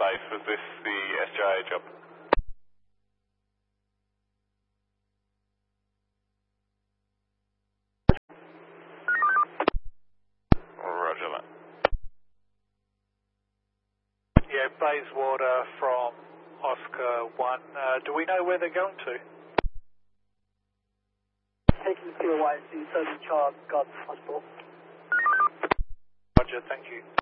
base, was this the SJA job? Roger that. Yeah, Bayswater from Oscar 1. Do we know where they're going to? Taking POI to Southern Charles Gardens Hospital. Roger, thank you.